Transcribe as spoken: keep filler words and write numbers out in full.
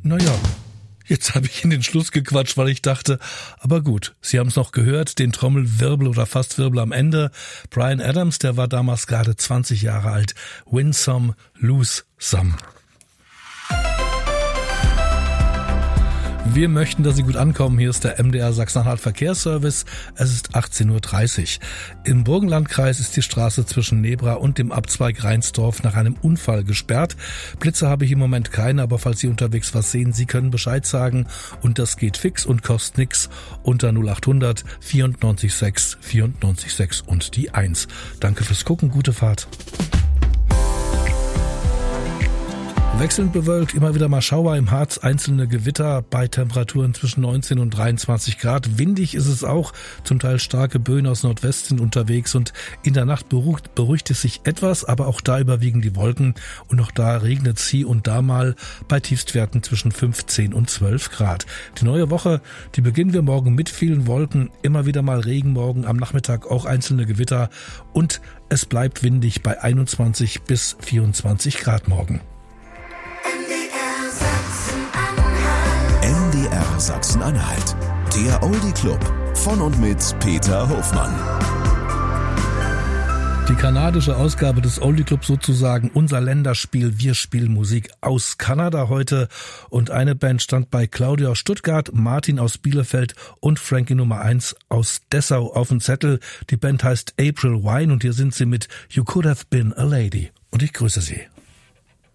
Naja, jetzt habe ich in den Schluss gequatscht, weil ich dachte, aber gut, Sie haben es noch gehört, den Trommelwirbel oder fast Wirbel am Ende. Bryan Adams, der war damals gerade zwanzig Jahre alt. Win some, lose some. Wir möchten, dass Sie gut ankommen. Hier ist der M D R Sachsen-Anhalt Verkehrsservice. Es ist achtzehn Uhr dreißig. Im Burgenlandkreis ist die Straße zwischen Nebra und dem Abzweig Reinsdorf nach einem Unfall gesperrt. Blitze habe ich im Moment keine, aber falls Sie unterwegs was sehen, Sie können Bescheid sagen. Und das geht fix und kostet nix unter null acht hundert vierundneunzig sechs vierundneunzig sechs und die eins. Danke fürs Gucken, gute Fahrt. Wechselnd bewölkt, immer wieder mal Schauer im Harz, einzelne Gewitter bei Temperaturen zwischen neunzehn und dreiundzwanzig Grad. Windig ist es auch, zum Teil starke Böen aus Nordwesten unterwegs und in der Nacht beruhigt, beruhigt es sich etwas, aber auch da überwiegen die Wolken und auch da regnet es hier und da mal bei Tiefstwerten zwischen fünfzehn und zwölf Grad. Die neue Woche, die beginnen wir morgen mit vielen Wolken, immer wieder mal Regen morgen, am Nachmittag auch einzelne Gewitter und es bleibt windig bei einundzwanzig bis vierundzwanzig Grad morgen. M D R Sachsen-Anhalt, der Oldie Club von und mit Peter Hofmann. Die kanadische Ausgabe des Oldie Club sozusagen, unser Länderspiel. Wir spielen Musik aus Kanada heute und eine Band stand bei Claudia aus Stuttgart, Martin aus Bielefeld und Frankie Nummer eins aus Dessau auf dem Zettel. Die Band heißt April Wine und hier sind sie mit You Could Have Been a Lady und ich grüße Sie.